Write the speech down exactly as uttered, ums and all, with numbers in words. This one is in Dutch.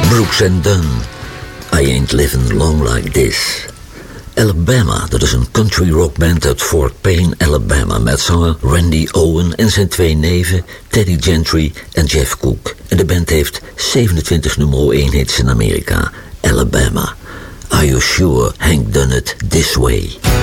Brooks and Dunn, I Ain't Living Long Like This. Alabama, dat is een country rock band uit Fort Payne, Alabama, met zanger Randy Owen en zijn twee neven Teddy Gentry en Jeff Cook. En de band heeft zevenentwintig nummer één hits in Amerika. Alabama, Are You Sure Hank Done It This Way?